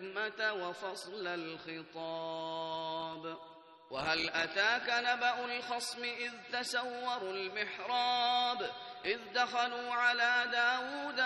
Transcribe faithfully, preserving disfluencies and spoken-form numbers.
الحكمة وفصل الخطاب. وهل أتاك نبأ الخصم إذ تسوروا المحراب إذ دخلوا على داود